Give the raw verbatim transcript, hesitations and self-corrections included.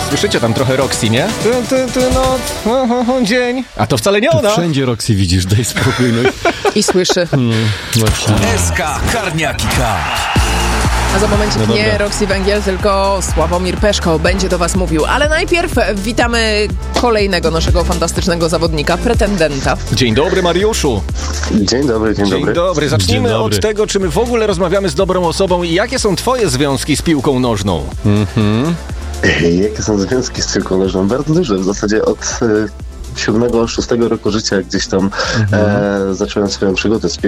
Słyszycie tam trochę Roxy, nie? Ty, ty, ty, noc, oh, oh, dzień. A to wcale nie ona. Tu wszędzie Roxy widzisz, daj spokój. No. I słyszy. Hmm, właśnie. S K Karniaki K. A za momencik No nie dobra. Roxy Węgiel, tylko Sławomir Peszko będzie do was mówił. Ale najpierw witamy kolejnego naszego fantastycznego zawodnika, pretendenta. Dzień dobry, Mariuszu. Dzień dobry, dzień, Dzień dobry. dobry. Zacznijmy Dzień dobry. od tego, czy my w ogóle rozmawiamy z dobrą osobą i jakie są twoje związki z piłką nożną? Mhm. Ej, Jakie są związki z piłką nożną? Bardzo duże. W zasadzie od e, siódmego, szóstego roku życia gdzieś tam Mhm. e, zacząłem swoją przygodę z, pi-